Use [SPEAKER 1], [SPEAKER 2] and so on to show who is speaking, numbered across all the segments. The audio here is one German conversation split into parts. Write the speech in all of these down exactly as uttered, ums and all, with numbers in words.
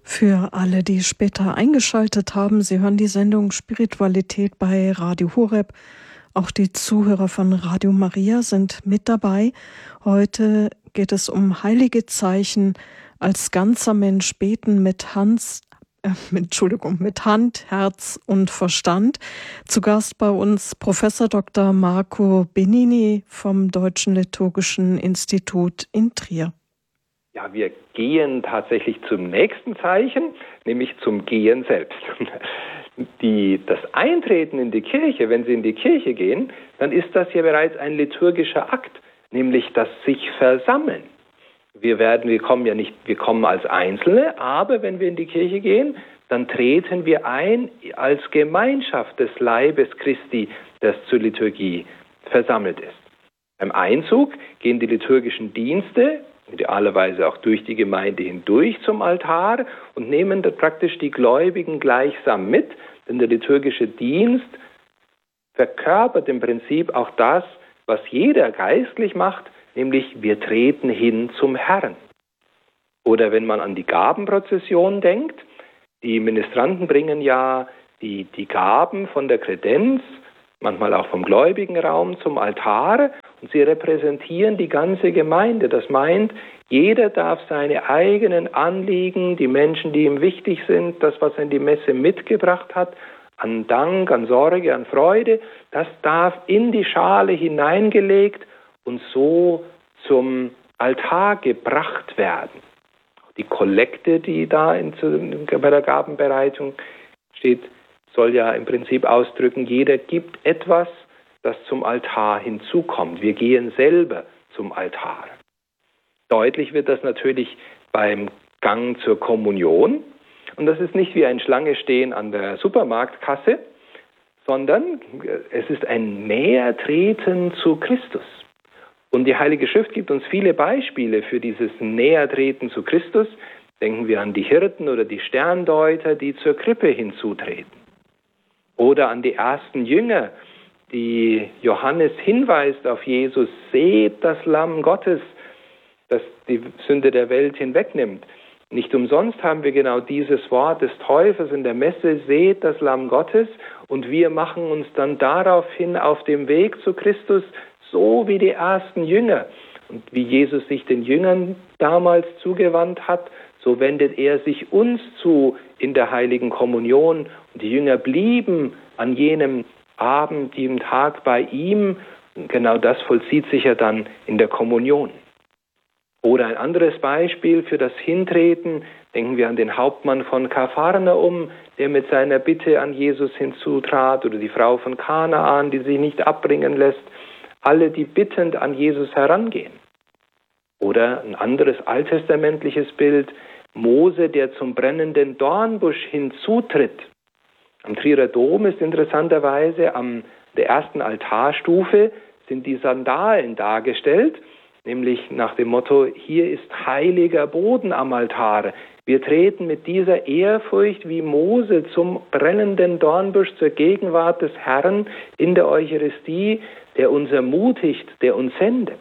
[SPEAKER 1] Für alle, die später eingeschaltet haben, Sie hören die Sendung Spiritualität bei Radio Horeb. Auch die Zuhörer von Radio Maria sind mit dabei. Heute geht es um heilige Zeichen, als ganzer Mensch beten mit Hans, äh, mit, Entschuldigung, mit Hand, Herz und Verstand. Zu Gast bei uns Professor Doktor Marco Benini vom Deutschen Liturgischen Institut in Trier.
[SPEAKER 2] Ja, wir gehen tatsächlich zum nächsten Zeichen, nämlich zum Gehen selbst. Die, das Eintreten in die Kirche, wenn Sie in die Kirche gehen, dann ist das ja bereits ein liturgischer Akt, nämlich das sich versammeln. Wir werden, wir kommen ja nicht, wir kommen als Einzelne, aber wenn wir in die Kirche gehen, dann treten wir ein als Gemeinschaft des Leibes Christi, das zur Liturgie versammelt ist. Beim Einzug gehen die liturgischen Dienste idealerweise auch durch die Gemeinde hindurch zum Altar und nehmen dort praktisch die Gläubigen gleichsam mit, denn der liturgische Dienst verkörpert im Prinzip auch das, was jeder geistlich macht, nämlich wir treten hin zum Herrn. Oder wenn man an die Gabenprozession denkt, die Ministranten bringen ja die, die Gaben von der Kredenz, manchmal auch vom Gläubigenraum zum Altar und sie repräsentieren die ganze Gemeinde. Das meint, jeder darf seine eigenen Anliegen, die Menschen, die ihm wichtig sind, das, was er in die Messe mitgebracht hat, an Dank, an Sorge, an Freude, das darf in die Schale hineingelegt und so zum Altar gebracht werden. Die Kollekte, die da in, bei der Gabenbereitung steht, soll ja im Prinzip ausdrücken, jeder gibt etwas, das zum Altar hinzukommt. Wir gehen selber zum Altar. Deutlich wird das natürlich beim Gang zur Kommunion. Und das ist nicht wie ein Schlange stehen an der Supermarktkasse, sondern es ist ein Nähertreten zu Christus. Und die Heilige Schrift gibt uns viele Beispiele für dieses Nähertreten zu Christus. Denken wir an die Hirten oder die Sterndeuter, die zur Krippe hinzutreten. Oder an die ersten Jünger, die Johannes hinweist auf Jesus, seht das Lamm Gottes, das die Sünde der Welt hinwegnimmt. Nicht umsonst haben wir genau dieses Wort des Täufers in der Messe, seht das Lamm Gottes, und wir machen uns dann daraufhin auf dem Weg zu Christus, so wie die ersten Jünger. Und wie Jesus sich den Jüngern damals zugewandt hat, so wendet er sich uns zu in der Heiligen Kommunion. Und die Jünger blieben an jenem Abend, jedem Tag bei ihm. Und genau das vollzieht sich ja dann in der Kommunion. Oder ein anderes Beispiel für das Hintreten, denken wir an den Hauptmann von Kapharnaum, der mit seiner Bitte an Jesus hinzutrat, oder die Frau von Kanaan, die sich nicht abbringen lässt. Alle, die bittend an Jesus herangehen. Oder ein anderes alttestamentliches Bild, Mose, der zum brennenden Dornbusch hinzutritt. Am Trierer Dom ist interessanterweise an der ersten Altarstufe sind die Sandalen dargestellt, nämlich nach dem Motto, hier ist heiliger Boden am Altar. Wir treten mit dieser Ehrfurcht wie Mose zum brennenden Dornbusch zur Gegenwart des Herrn in der Eucharistie, der uns ermutigt, der uns sendet.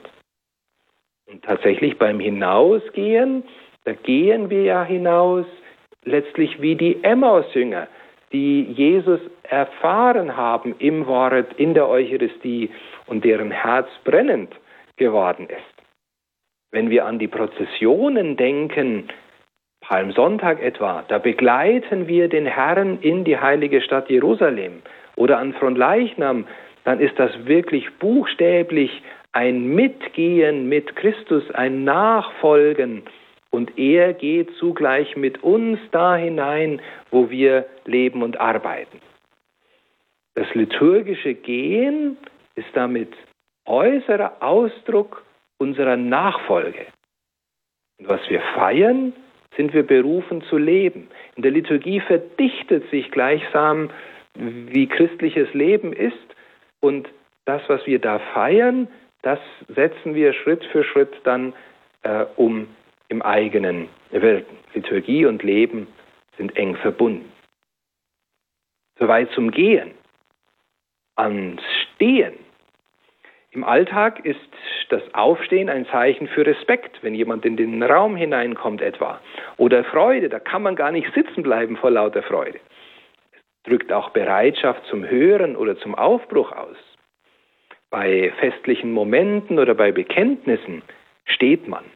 [SPEAKER 2] Und tatsächlich beim Hinausgehen, da gehen wir ja hinaus, letztlich wie die Emmaus-Jünger, die Jesus erfahren haben im Wort, in der Eucharistie und deren Herz brennend geworden ist. Wenn wir an die Prozessionen denken, Palmsonntag etwa, da begleiten wir den Herrn in die heilige Stadt Jerusalem. Oder an Fronleichnam, dann ist das wirklich buchstäblich ein Mitgehen mit Christus, ein Nachfolgen. Und er geht zugleich mit uns da hinein, wo wir leben und arbeiten. Das liturgische Gehen ist damit äußerer Ausdruck unserer Nachfolge. Und was wir feiern, sind wir berufen zu leben. In der Liturgie verdichtet sich gleichsam, wie christliches Leben ist. Und das, was wir da feiern, das setzen wir Schritt für Schritt dann äh, um im eigenen Wirken. Liturgie und Leben sind eng verbunden. Soweit zum Gehen. Ans Stehen Im Alltag ist das Aufstehen ein Zeichen für Respekt, wenn jemand in den Raum hineinkommt etwa. Oder Freude, da kann man gar nicht sitzen bleiben vor lauter Freude. Es drückt auch Bereitschaft zum Hören oder zum Aufbruch aus. Bei festlichen Momenten oder bei Bekenntnissen steht man.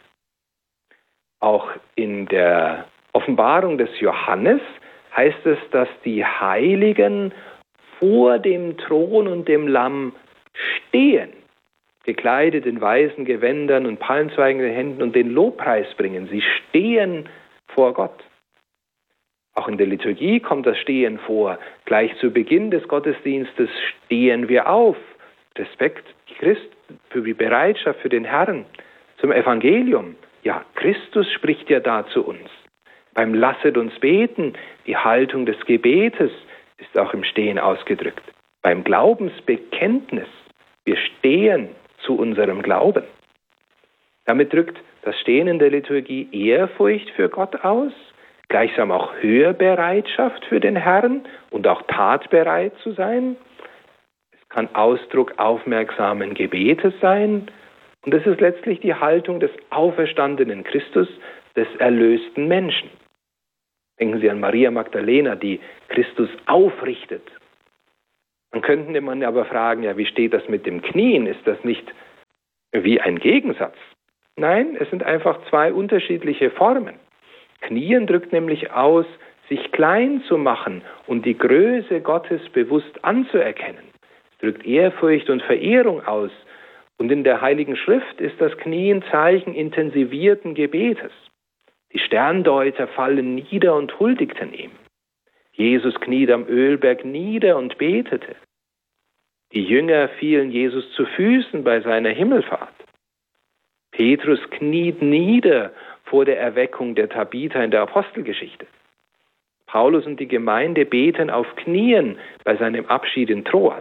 [SPEAKER 2] Auch in der Offenbarung des Johannes heißt es, dass die Heiligen vor dem Thron und dem Lamm stehen, gekleidet in weißen Gewändern und Palmzweigen in den Händen und den Lobpreis bringen. Sie stehen vor Gott. Auch in der Liturgie kommt das Stehen vor. Gleich zu Beginn des Gottesdienstes stehen wir auf. Respekt Christ für die Bereitschaft für den Herrn. Zum Evangelium. Ja, Christus spricht ja da zu uns. Beim Lasset uns beten, die Haltung des Gebetes ist auch im Stehen ausgedrückt. Beim Glaubensbekenntnis, wir stehen zu unserem Glauben. Damit drückt das Stehen in der Liturgie Ehrfurcht für Gott aus, gleichsam auch Hörbereitschaft für den Herrn und auch tatbereit zu sein. Es kann Ausdruck aufmerksamen Gebetes sein und es ist letztlich die Haltung des auferstandenen Christus, des erlösten Menschen. Denken Sie an Maria Magdalena, die Christus aufrichtet. Dann könnte man aber fragen, ja, wie steht das mit dem Knien? Ist das nicht wie ein Gegensatz? Nein, es sind einfach zwei unterschiedliche Formen. Knien drückt nämlich aus, sich klein zu machen und die Größe Gottes bewusst anzuerkennen. Es drückt Ehrfurcht und Verehrung aus. Und in der Heiligen Schrift ist das Knien Zeichen intensivierten Gebetes. Die Sterndeuter fallen nieder und huldigten ihm. Jesus kniet am Ölberg nieder und betete. Die Jünger fielen Jesus zu Füßen bei seiner Himmelfahrt. Petrus kniet nieder vor der Erweckung der Tabitha in der Apostelgeschichte. Paulus und die Gemeinde beten auf Knien bei seinem Abschied in Troas.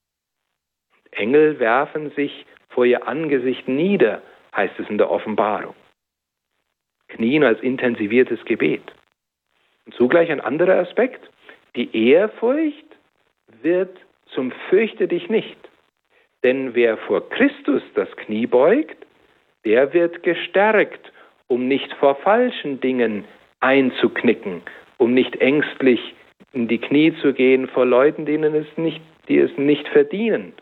[SPEAKER 2] Engel werfen sich vor ihr Angesicht nieder, heißt es in der Offenbarung. Knien als intensiviertes Gebet. Und zugleich ein anderer Aspekt, die Ehrfurcht wird zum Fürchte dich nicht. Denn wer vor Christus das Knie beugt, der wird gestärkt, um nicht vor falschen Dingen einzuknicken, um nicht ängstlich in die Knie zu gehen vor Leuten, denen es nicht, die es nicht verdienen.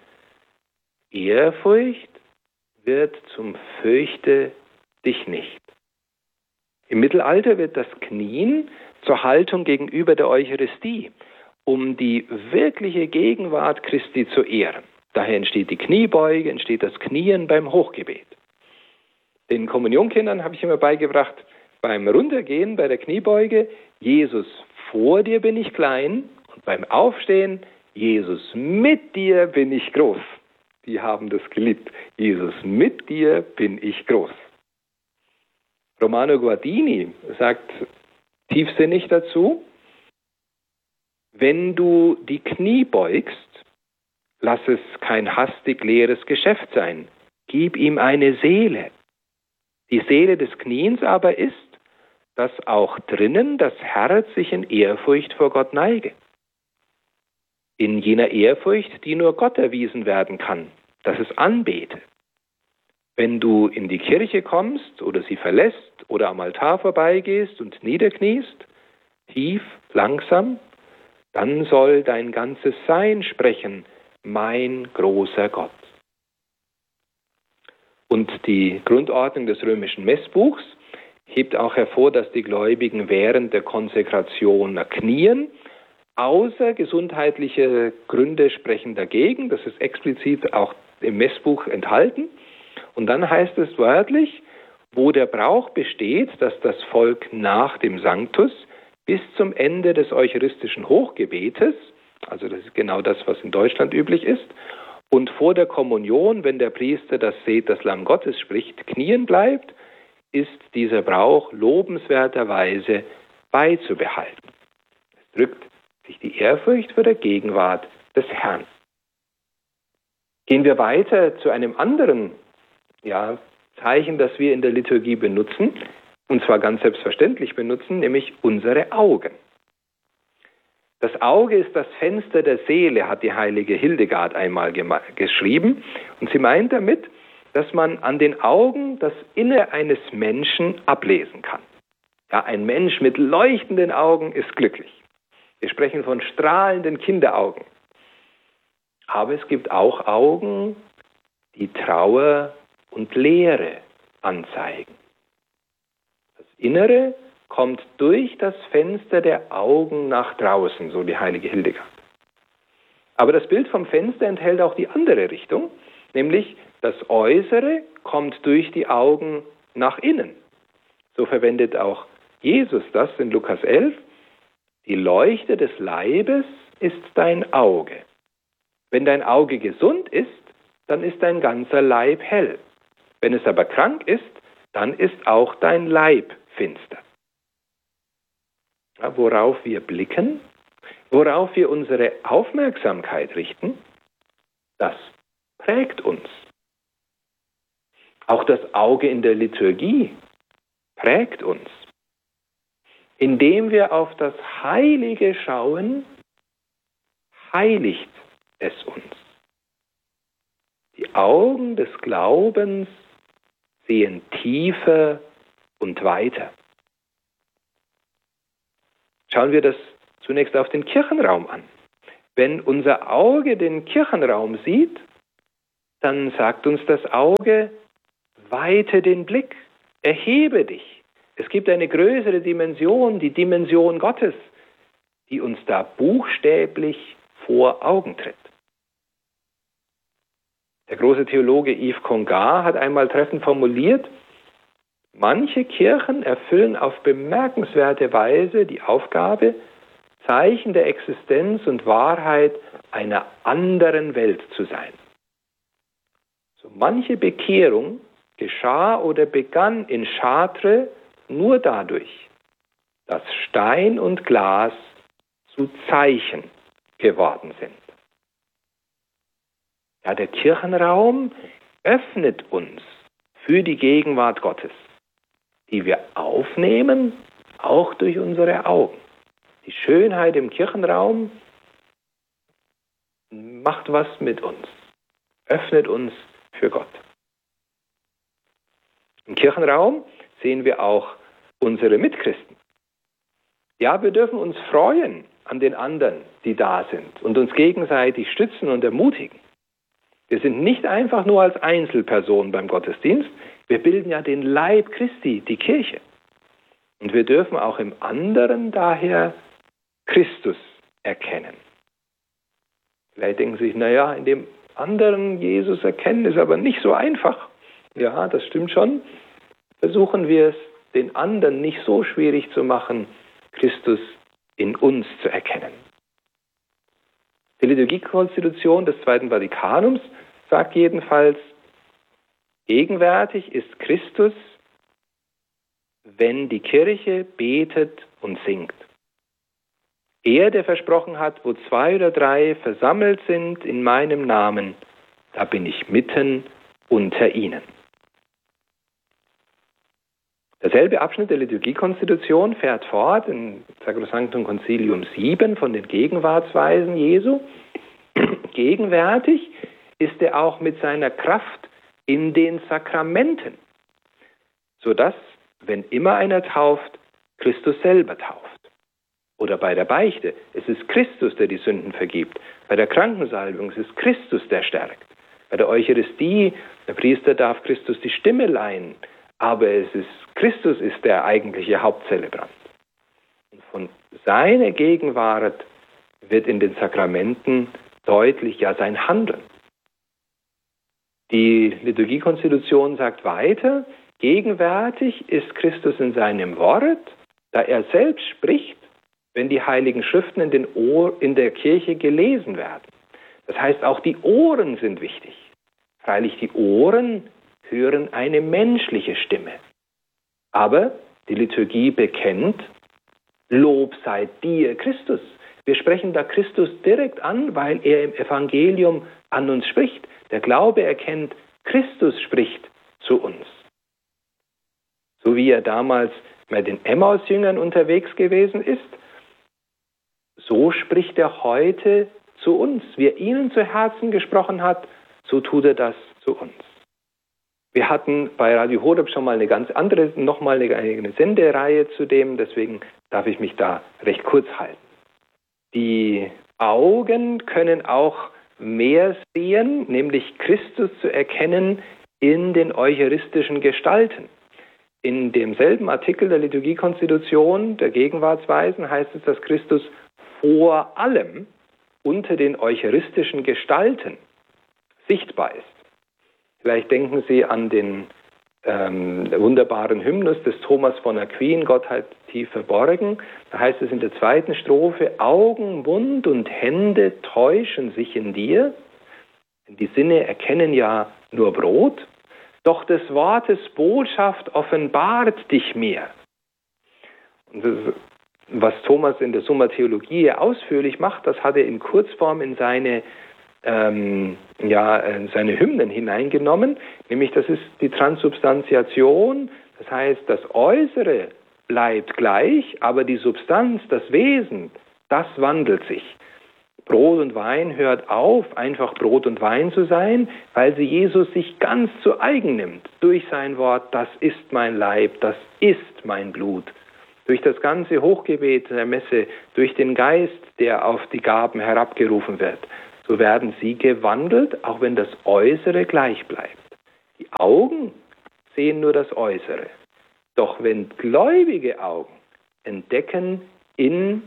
[SPEAKER 2] Ehrfurcht wird zum Fürchte dich nicht. Im Mittelalter wird das Knien zur Haltung gegenüber der Eucharistie, um die wirkliche Gegenwart Christi zu ehren. Daher entsteht die Kniebeuge, entsteht das Knien beim Hochgebet. Den Kommunionkindern habe ich immer beigebracht, beim Runtergehen, bei der Kniebeuge, Jesus, vor dir bin ich klein, und beim Aufstehen, Jesus, mit dir bin ich groß. Die haben das geliebt. Jesus, mit dir bin ich groß. Romano Guardini sagt tiefsinnig dazu, wenn du die Knie beugst, lass es kein hastig leeres Geschäft sein. Gib ihm eine Seele. Die Seele des Kniens aber ist, dass auch drinnen das Herz sich in Ehrfurcht vor Gott neige. In jener Ehrfurcht, die nur Gott erwiesen werden kann, dass es anbete. Wenn du in die Kirche kommst oder sie verlässt oder am Altar vorbeigehst und niederkniest, tief, langsam, dann soll dein ganzes Sein sprechen, mein großer Gott. Und die Grundordnung des römischen Messbuchs hebt auch hervor, dass die Gläubigen während der Konsekration knien. Außer gesundheitliche Gründe sprechen dagegen. Das ist explizit auch im Messbuch enthalten. Und dann heißt es wörtlich, wo der Brauch besteht, dass das Volk nach dem Sanctus bis zum Ende des eucharistischen Hochgebetes, also das ist genau das, was in Deutschland üblich ist, und vor der Kommunion, wenn der Priester das Seht das Lamm Gottes spricht, knien bleibt, ist dieser Brauch lobenswerterweise beizubehalten. Es drückt sich die Ehrfurcht vor der Gegenwart des Herrn. Gehen wir weiter zu einem anderen ja, Zeichen, das wir in der Liturgie benutzen, und zwar ganz selbstverständlich benutzen, nämlich unsere Augen. Das Auge ist das Fenster der Seele, hat die heilige Hildegard einmal geschrieben. Und sie meint damit, dass man an den Augen das Innere eines Menschen ablesen kann. Ja, ein Mensch mit leuchtenden Augen ist glücklich. Wir sprechen von strahlenden Kinderaugen. Aber es gibt auch Augen, die Trauer und Leere anzeigen. Das Innere kommt durch das Fenster der Augen nach draußen, so die heilige Hildegard. Aber das Bild vom Fenster enthält auch die andere Richtung, nämlich das Äußere kommt durch die Augen nach innen. So verwendet auch Jesus das in Lukas elf. Die Leuchte des Leibes ist dein Auge. Wenn dein Auge gesund ist, dann ist dein ganzer Leib hell. Wenn es aber krank ist, dann ist auch dein Leib finster. Ja, worauf wir blicken, worauf wir unsere Aufmerksamkeit richten, das prägt uns. Auch das Auge in der Liturgie prägt uns. Indem wir auf das Heilige schauen, heiligt es uns. Die Augen des Glaubens sehen tiefer und weiter. Schauen wir das zunächst auf den Kirchenraum an. Wenn unser Auge den Kirchenraum sieht, dann sagt uns das Auge, weite den Blick, erhebe dich. Es gibt eine größere Dimension, die Dimension Gottes, die uns da buchstäblich vor Augen tritt. Der große Theologe Yves Congar hat einmal treffend formuliert, manche Kirchen erfüllen auf bemerkenswerte Weise die Aufgabe, Zeichen der Existenz und Wahrheit einer anderen Welt zu sein. So manche Bekehrung geschah oder begann in Chartres nur dadurch, dass Stein und Glas zu Zeichen geworden sind. Ja, der Kirchenraum öffnet uns für die Gegenwart Gottes, die wir aufnehmen, auch durch unsere Augen. Die Schönheit im Kirchenraum macht was mit uns, öffnet uns für Gott. Im Kirchenraum sehen wir auch unsere Mitchristen. Ja, wir dürfen uns freuen an den anderen, die da sind und uns gegenseitig stützen und ermutigen. Wir sind nicht einfach nur als Einzelpersonen beim Gottesdienst, wir bilden ja den Leib Christi, die Kirche. Und wir dürfen auch im anderen daher Christus erkennen. Vielleicht denken Sie sich, naja, in dem anderen Jesus erkennen ist aber nicht so einfach. Ja, das stimmt schon. Versuchen wir es, den anderen nicht so schwierig zu machen, Christus in uns zu erkennen. Die Liturgiekonstitution des Zweiten Vatikanums sagt jedenfalls, gegenwärtig ist Christus, wenn die Kirche betet und singt. Er, der versprochen hat, wo zwei oder drei versammelt sind in meinem Namen, da bin ich mitten unter ihnen. Derselbe Abschnitt der Liturgiekonstitution fährt fort in Sacrosanctum Concilium sieben von den Gegenwartsweisen Jesu. Gegenwärtig ist er auch mit seiner Kraft in den Sakramenten, sodass, wenn immer einer tauft, Christus selber tauft. Oder bei der Beichte, es ist Christus, der die Sünden vergibt. Bei der Krankensalbung, es ist Christus, der stärkt. Bei der Eucharistie, der Priester darf Christus die Stimme leihen, aber es ist Christus ist der eigentliche Hauptzelebrant. Und von seiner Gegenwart wird in den Sakramenten deutlich ja sein Handeln. Die Liturgiekonstitution sagt weiter, gegenwärtig ist Christus in seinem Wort, da er selbst spricht, wenn die Heiligen Schriften in, den Ohr, in der Kirche gelesen werden. Das heißt, auch die Ohren sind wichtig. Freilich, die Ohren hören eine menschliche Stimme. Aber die Liturgie bekennt, Lob sei dir, Christus. Wir sprechen da Christus direkt an, weil er im Evangelium an uns spricht. Der Glaube erkennt, Christus spricht zu uns. So wie er damals mit den Emmaus-Jüngern unterwegs gewesen ist, so spricht er heute zu uns. Wie er ihnen zu Herzen gesprochen hat, so tut er das zu uns. Wir hatten bei Radio Horeb schon mal eine ganz andere, nochmal eine, eine Sendereihe zu dem, deswegen darf ich mich da recht kurz halten. Die Augen können auch mehr sehen, nämlich Christus zu erkennen in den eucharistischen Gestalten. In demselben Artikel der Liturgiekonstitution der Gegenwartsweisen heißt es, dass Christus vor allem unter den eucharistischen Gestalten sichtbar ist. Vielleicht denken Sie an den ähm, wunderbaren Hymnus des Thomas von Aquin, Gottheit tief verborgen. Da heißt es in der zweiten Strophe, Augen, Mund und Hände täuschen sich in dir. Die Sinne erkennen ja nur Brot, doch des Wortes Botschaft offenbart dich mir. Und das ist, was Thomas in der Summa Theologiae ausführlich macht, das hat er in Kurzform in seine Ähm, ja, seine Hymnen hineingenommen, nämlich das ist die Transubstantiation, das heißt, das Äußere bleibt gleich, aber die Substanz, das Wesen, das wandelt sich. Brot und Wein hört auf, einfach Brot und Wein zu sein, weil sie Jesus sich ganz zu eigen nimmt, durch sein Wort, das ist mein Leib, das ist mein Blut. Durch das ganze Hochgebet der Messe, durch den Geist, der auf die Gaben herabgerufen wird, so werden sie gewandelt, auch wenn das Äußere gleich bleibt. Die Augen sehen nur das Äußere. Doch wenn gläubige Augen entdecken in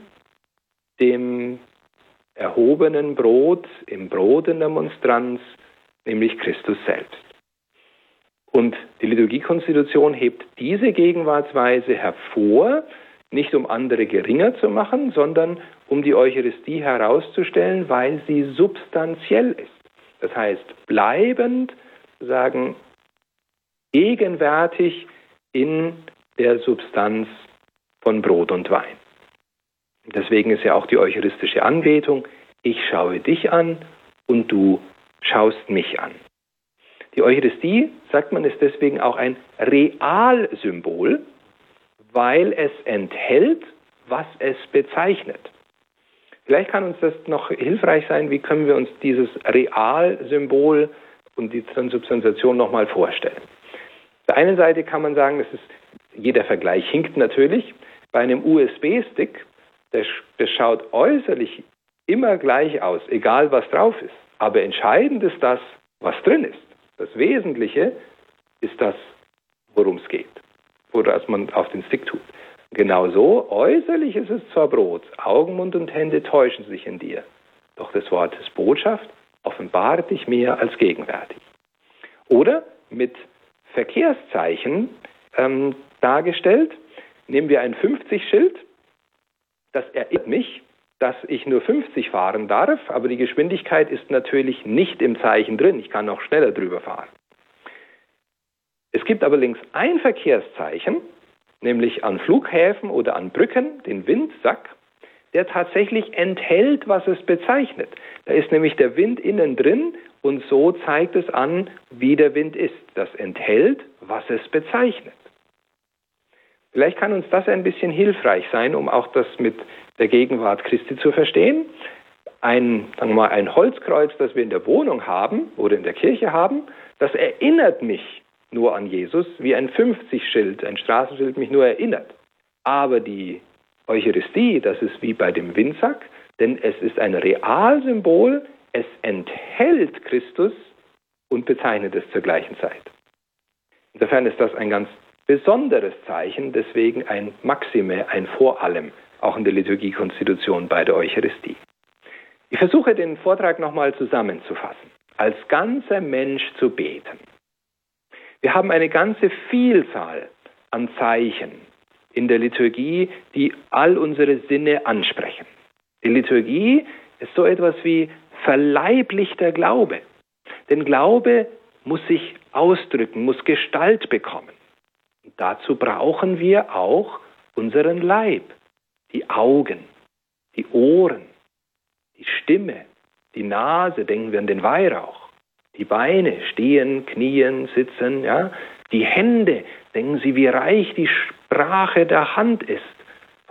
[SPEAKER 2] dem erhobenen Brot, im Brot in der Monstranz, nämlich Christus selbst. Und die Liturgiekonstitution hebt diese Gegenwartsweise hervor, nicht um andere geringer zu machen, sondern um die Eucharistie herauszustellen, weil sie substanziell ist. Das heißt, bleibend, sagen, gegenwärtig in der Substanz von Brot und Wein. Deswegen ist ja auch die eucharistische Anbetung, ich schaue dich an und du schaust mich an. Die Eucharistie, sagt man, ist deswegen auch ein Realsymbol, weil es enthält, was es bezeichnet. Vielleicht kann uns das noch hilfreich sein, wie können wir uns dieses Realsymbol und die Transubstantiation nochmal vorstellen. Auf der einen Seite kann man sagen, das ist, jeder Vergleich hinkt natürlich, bei einem U S B-Stick, das, das schaut äußerlich immer gleich aus, egal was drauf ist. Aber entscheidend ist das, was drin ist. Das Wesentliche ist das, worum es geht. Oder was man auf den Stick tut. Genauso, äußerlich ist es zwar Brot, Augen, Mund und Hände täuschen sich in dir. Doch das Wort ist Botschaft, offenbart dich mehr als gegenwärtig. Oder mit Verkehrszeichen ähm, dargestellt, nehmen wir ein fünfzig-Schild, das erinnert mich, dass ich nur fünfzig fahren darf, aber die Geschwindigkeit ist natürlich nicht im Zeichen drin, ich kann noch schneller drüber fahren. Es gibt aber links ein Verkehrszeichen, nämlich an Flughäfen oder an Brücken, den Windsack, der tatsächlich enthält, was es bezeichnet. Da ist nämlich der Wind innen drin und so zeigt es an, wie der Wind ist. Das enthält, was es bezeichnet. Vielleicht kann uns das ein bisschen hilfreich sein, um auch das mit der Gegenwart Christi zu verstehen. Ein, sagen wir mal, ein Holzkreuz, das wir in der Wohnung haben oder in der Kirche haben, das erinnert mich nur an Jesus, wie ein fünfzig-Schild, ein Straßenschild mich nur erinnert. Aber die Eucharistie, das ist wie bei dem Windsack, denn es ist ein Realsymbol, es enthält Christus und bezeichnet es zur gleichen Zeit. Insofern ist das ein ganz besonderes Zeichen, deswegen ein Maxime, ein Vor allem, auch in der Liturgiekonstitution bei der Eucharistie. Ich versuche den Vortrag nochmal zusammenzufassen. Als ganzer Mensch zu beten. Wir haben eine ganze Vielzahl an Zeichen in der Liturgie, die all unsere Sinne ansprechen. Die Liturgie ist so etwas wie verleiblichter Glaube. Denn Glaube muss sich ausdrücken, muss Gestalt bekommen. Und dazu brauchen wir auch unseren Leib, die Augen, die Ohren, die Stimme, die Nase, denken wir an den Weihrauch. Die Beine, stehen, knien, sitzen, ja. Die Hände, denken Sie, wie reich die Sprache der Hand ist.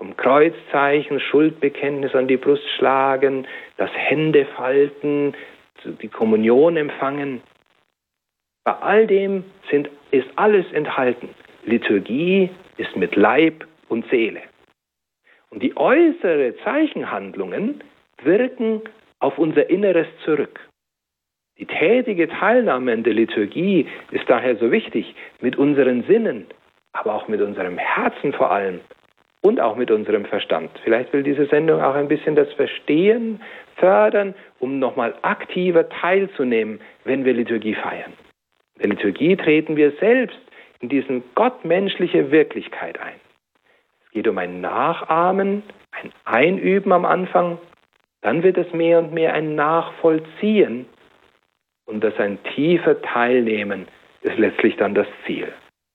[SPEAKER 2] vom Kreuzzeichen, Schuldbekenntnis an die Brust schlagen, das Händefalten, die Kommunion empfangen. Bei all dem sind, ist alles enthalten. Liturgie ist mit Leib und Seele. Und die äußeren Zeichenhandlungen wirken auf unser Inneres zurück. Die tätige Teilnahme an der Liturgie ist daher so wichtig, mit unseren Sinnen, aber auch mit unserem Herzen vor allem und auch mit unserem Verstand. Vielleicht will diese Sendung auch ein bisschen das Verstehen fördern, um nochmal aktiver teilzunehmen, wenn wir Liturgie feiern. In der Liturgie treten wir selbst in diese gottmenschliche Wirklichkeit ein. Es geht um ein Nachahmen, ein Einüben am Anfang, dann wird es mehr und mehr ein Nachvollziehen und das ein tiefer Teilnehmen ist letztlich dann das Ziel.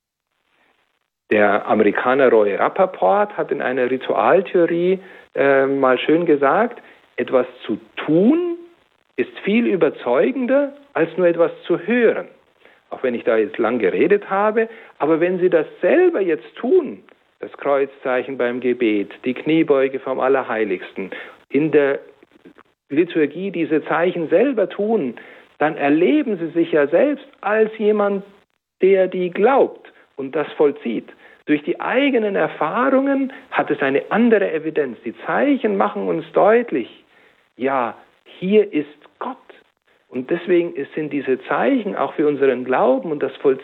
[SPEAKER 2] Der Amerikaner Roy Rappaport hat in einer Ritualtheorie äh, mal schön gesagt, etwas zu tun ist viel überzeugender, als nur etwas zu hören. Auch wenn ich da jetzt lang geredet habe, aber wenn Sie das selber jetzt tun, das Kreuzzeichen beim Gebet, die Kniebeuge vom Allerheiligsten, in der Liturgie diese Zeichen selber tun, dann erleben Sie sich ja selbst als jemand, der die glaubt und das vollzieht. Durch die eigenen Erfahrungen hat es eine andere Evidenz. Die Zeichen machen uns deutlich, ja, hier ist Gott. Und deswegen sind diese Zeichen auch für unseren Glauben und das Vollziehen